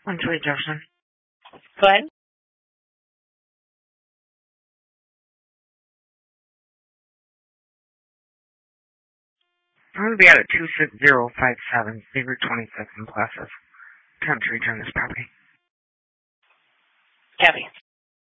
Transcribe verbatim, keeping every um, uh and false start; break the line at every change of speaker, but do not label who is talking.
One Julie Jefferson.
Go ahead.
I'm going to be out at two six zero five seven, Beaver twenty-six in Plessis. Attempt to return this property.
Kathy.